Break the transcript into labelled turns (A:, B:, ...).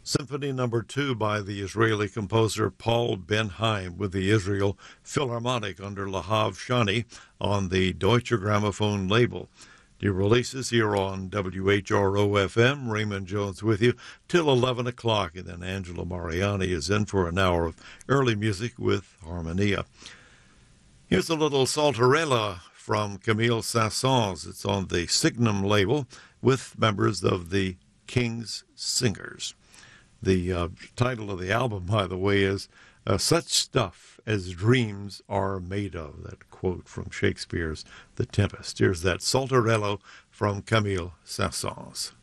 A: Symphony Number 2 by the Israeli composer Paul Ben-Haim with the Israel Philharmonic under Lahav Shani on the Deutsche Grammophon label. New releases here on WHRO-FM. Raymond Jones with you till 11 o'clock, and then Angelo Mariani is in for an hour of early music with Harmonia. Here's a little Saltarella from Camille Saint-Saëns. It's on the Signum label with members of the King's Singers. The title of the album, by the way, is Such Stuff as Dreams Are Made Of, that quote from Shakespeare's The Tempest. Here's that Saltarello from Camille Saint-Saëns.